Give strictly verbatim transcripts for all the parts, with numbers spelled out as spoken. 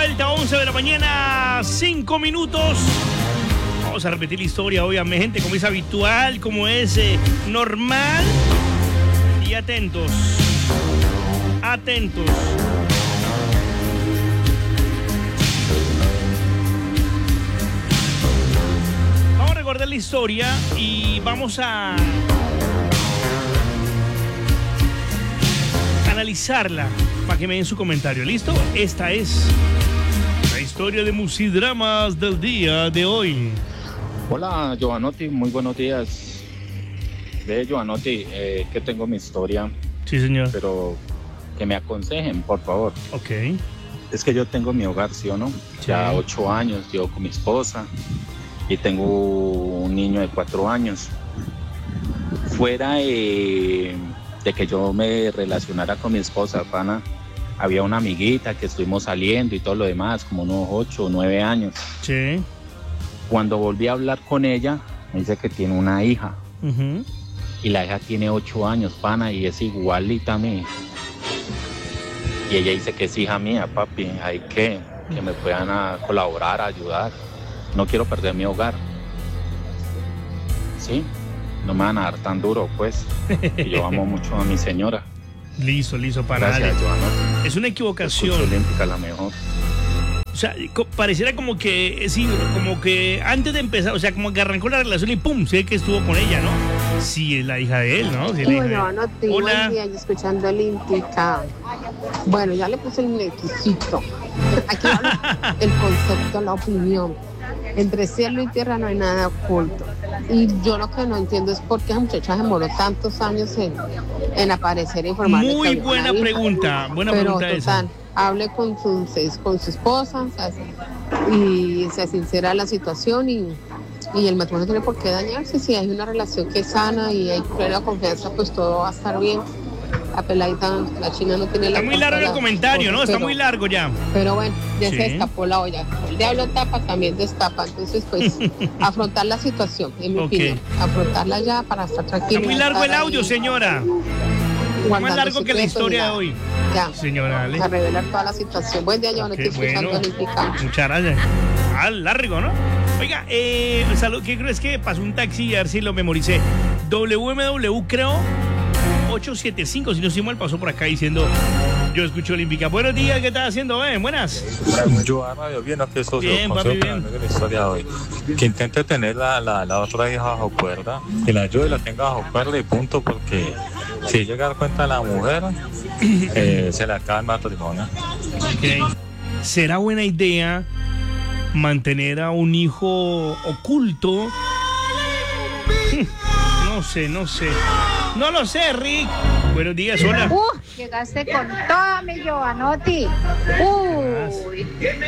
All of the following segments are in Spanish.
vuelta, once de la mañana, cinco minutos. Vamos a repetir la historia, obviamente, como es habitual, como es eh, normal. Y atentos, atentos. Vamos a recordar la historia y vamos a analizarla para que me den su comentario. ¿Listo? Esta es la historia de Musidramas del día de hoy. Hola, Giovanotti, muy buenos días. Ve, Giovanotti, eh, que tengo mi historia. Sí, señor. Pero que me aconsejen, por favor. Ok. Es que yo tengo mi hogar, ¿sí o no? Sí. Ya ocho años, yo con mi esposa. Y tengo un niño de cuatro años. Fuera de, de que yo me relacionara con mi esposa, pana, había una amiguita que estuvimos saliendo y todo lo demás, como unos ocho o nueve años. Sí. Cuando volví a hablar con ella, me dice que tiene una hija. Uh-huh. Y la hija tiene ocho años, pana, y es igualita a mí. Y ella dice que es hija mía, papi, hay que, que me puedan a colaborar, a ayudar. No quiero perder mi hogar. ¿Sí? No me van a dar tan duro, pues. Y yo amo mucho a mi señora. Listo, listo, para Gracias, Giovanotti. Es una equivocación. Escucha Olímpica, la mejor. O sea, co- pareciera como que, sí, como que antes de empezar, o sea, como que arrancó la relación y pum, sé que estuvo con ella, ¿no? Sí, es la hija de él, ¿no? Sí, es la Y hija de bueno, él. no te buen día, yo escuchando Olímpica. Bueno, ya le puse el requisito. Aquí habla el concepto, la opinión. Entre cielo y tierra no hay nada oculto. Y yo lo que no entiendo es por qué esa muchacha demoró tantos años en, en aparecer e informarle. que Muy había buena una hija. pregunta, buena Pero pregunta total, esa. hable con su, con su esposa, se hace- y se sincera la situación y, y el matrimonio tiene por qué dañarse. Si hay una relación que es sana y hay plena confianza, pues todo va a estar bien. La peladita, la china no tiene la Está muy largo el comentario, ¿no? Está muy largo ya. Pero bueno, ya Sí. se destapó la olla. El diablo tapa, también destapa. Entonces, pues, afrontar la situación, en mi Ok. opinión. Afrontarla ya para estar tranquilo. Está muy largo el audio, señora. Más Guardando largo que la secretos historia ni de nada. hoy. Ya, Señora, dale. a revelar toda la situación. Buen día, yo no Ok, estoy escuchando bueno. Olímpica. Muchas gracias. Ah, largo, ¿no? Oiga, eh, salud, ¿qué creo? Es que pasó un taxi, a ver si lo memoricé. W M W, creo, ocho siete cinco, si no estoy mal, pasó por acá diciendo, yo escucho Olímpica. Buenos días, ¿qué estás haciendo? Eh, buenas. Yo a radio bien, que eso Bien, papi, bien. de la historia de hoy. Que intente tener la, la, la otra hija bajo cuerda, que la ayude y la tenga bajo cuerda y punto, porque si llega a dar cuenta la mujer, eh, se le acaba el matrimonio. Ok. ¿Será buena idea mantener a un hijo oculto? No sé, no sé. No lo sé, Rick. Buenos días, hola. Uh, llegaste con toda mi Giovanotti. Uy,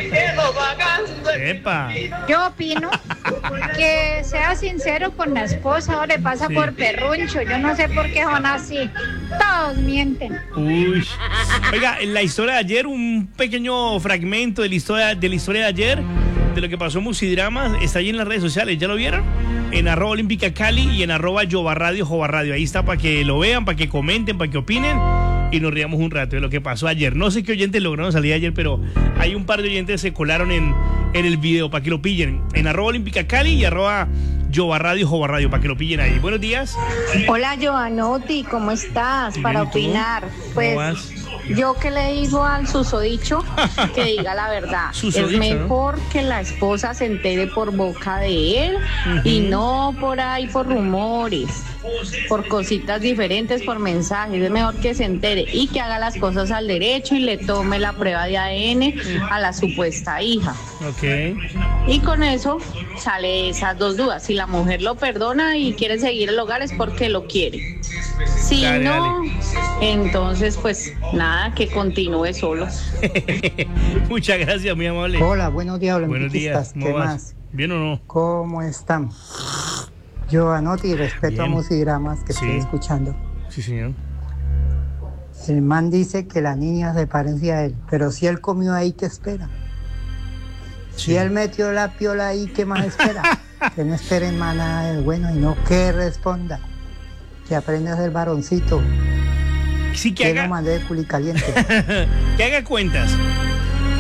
Epa. yo opino que sea sincero con la esposa o le pasa Sí. por perruncho. Yo no sé por qué son así. Todos mienten. Uy. Oiga, en la historia de ayer, un pequeño fragmento de la historia de, la historia de ayer, de lo que pasó en Musidramas, está ahí en las redes sociales. ¿Ya lo vieron? En arroba Olímpica Cali y en arroba Yobarradio, Jobarradio. Ahí está para que lo vean, para que comenten, para que opinen y nos riamos un rato de lo que pasó ayer. No sé qué oyentes lograron salir ayer, pero hay un par de oyentes que se colaron en, en el video para que lo pillen. En arroba Olímpica Cali y arroba Yobarradio, Jobarradio, para que lo pillen ahí. Buenos días. Hola Giovanotti, ¿cómo estás? Bien, Para ¿y tú? opinar. ¿Cómo Pues vas? yo que le digo al susodicho que diga la verdad. Susodicho, Es mejor que la esposa se entere por boca de él y no por ahí por rumores, por cositas diferentes, por mensajes. Es mejor que se entere y que haga las cosas al derecho y le tome la prueba de A D N a la supuesta hija. Ok. Y con eso sale esas dos dudas. Si la mujer lo perdona y quiere seguir el hogar es porque lo quiere. Si Dale, no, entonces pues nada, que continúe solo. Muchas gracias, muy amable. Hola, buenos días, Buenos días. olímpicas. ¿Cómo ¿Qué vas? más? ¿Bien o no? ¿Cómo están? Giovanotti, respeto a Bien. Musidramas que Sí. estoy escuchando. Sí, señor. El man dice que la niña se parece a él, pero si él comió ahí, ¿qué espera? Sí. Si él metió la piola ahí, ¿qué más espera? Que no esperen más nada de bueno y no que responda. Que aprenda a ser varoncito. Sí, que Que no haga, mande de culi caliente. que haga cuentas.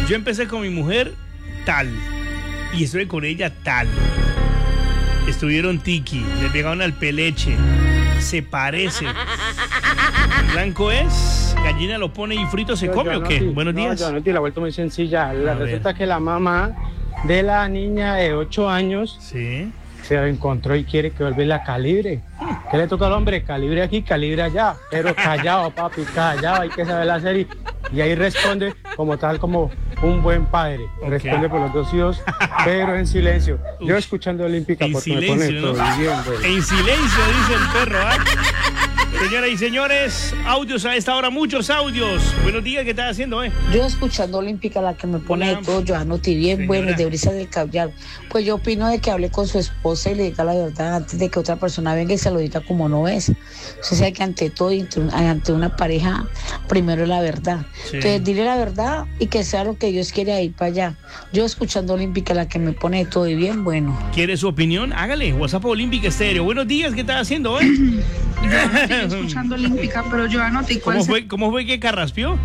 Yo empecé con mi mujer tal y estuve con ella tal. Estuvieron tiki, le pegaron al peleche. Se parece. Blanco es, gallina lo pone y frito se Yo, come yo o no, qué? sí. Buenos no, días. Yo no, la vuelta muy sencilla. La, A resulta ver. que la mamá de la niña de ocho años Sí. se encontró y quiere que vuelva la calibre. ¿Qué le toca al hombre? Calibre aquí, calibre allá. Pero callado, papi, callado. Hay que saber la serie. Y ahí responde como tal, como un buen padre. Ok. Responde por los dos hijos, pero en silencio. Yo Uf. escuchando Olímpica En porque me silencio, pone ¿no? todo bien, bueno. En silencio, dice el perro, ¿ah? Señoras y señores, audios a esta hora, muchos audios. Buenos días, ¿qué estás haciendo, eh? Yo escuchando Olímpica, la que me pone Hola. de todo, Johanna Ti, bien Señora. bueno, y de Brisa del Caviar. Pues yo opino de que hable con su esposa y le diga la verdad antes de que otra persona venga y se lo diga como no es. Usted sabe que ante todo, y ante un- ante una pareja, primero es la verdad. Sí. Entonces, dile la verdad y que sea lo que Dios quiere ir para allá. Yo escuchando Olímpica, la que me pone de todo y bien bueno. ¿Quiere su opinión? Hágale, WhatsApp Olímpica Estéreo. Buenos días, ¿qué estás haciendo, eh? Estoy escuchando Olímpica, pero yo anoté cuál ¿Cómo se- fue, ¿Cómo fue que carraspió?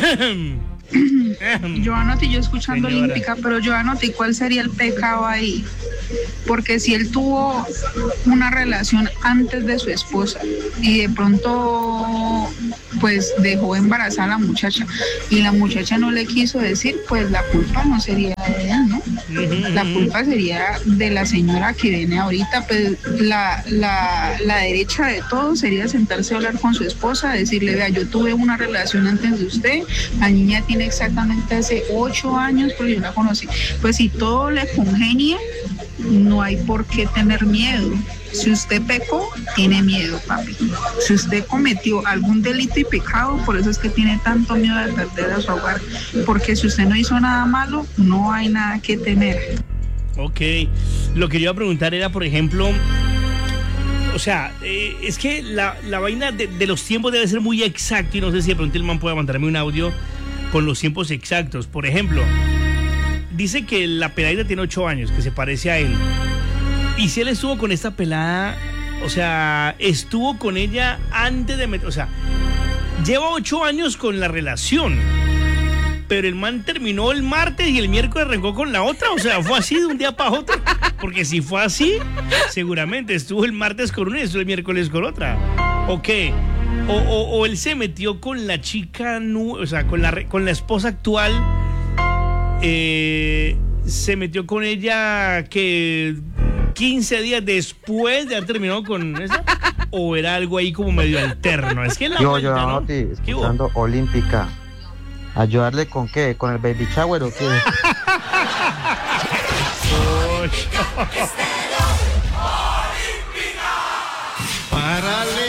yo anoté yo escuchando Señora. Olímpica, pero yo anoté cuál sería el pecado ahí. Porque si él tuvo una relación antes de su esposa y de pronto pues dejó embarazada a la muchacha y la muchacha no le quiso decir, pues la culpa no sería de él, ¿no? La culpa sería de la señora que viene ahorita, pues la, la, la derecha de todo sería sentarse a hablar con su esposa, decirle, vea, yo tuve una relación antes de usted, la niña tiene exactamente hace ocho años, porque yo la conocí. Pues si todo le congenia, no hay por qué tener miedo. Si usted pecó, tiene miedo, papi. Si usted cometió algún delito y pecado, por eso es que tiene tanto miedo de perder a su hogar. Porque si usted no hizo nada malo, no hay nada que temer. Ok, lo que yo iba a preguntar era, por ejemplo, o sea, eh, es que la, la vaina de, de los tiempos debe ser muy exacta y no sé si de pronto el man pueda mandarme un audio con los tiempos exactos. Por ejemplo, dice que la peladita tiene ocho años, que se parece a él. Y si él estuvo con esta pelada, o sea, estuvo con ella antes de meter, o sea, lleva ocho años con la relación. Pero el man terminó el martes y el miércoles arrancó con la otra. O sea, fue así de un día para otro. Porque si fue así, seguramente estuvo el martes con una y estuvo el miércoles con otra. ¿O qué? O, o, o él se metió con la chica, nu o sea, con la, re con la esposa actual. Eh, se metió con ella que quince días después de haber terminado con esa. O era algo ahí como medio alterno. Es que la Yo, vuelta, yo, ¿no? Noti, ¿Qué hubo? escuchando Olímpica. ¿Ayudarle con qué? ¿Con el baby shower o qué? Para